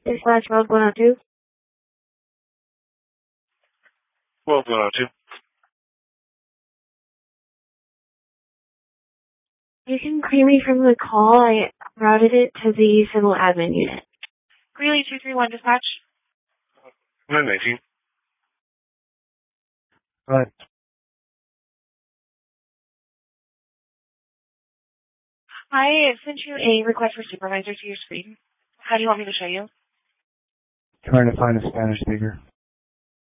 Dispatch 102. 102. You can clear me from the call. I routed it to the civil admin unit. Greeley 231 dispatch. 919. Right. I sent you a request for supervisor to your screen. How do you want me to show you? Trying to find a Spanish speaker.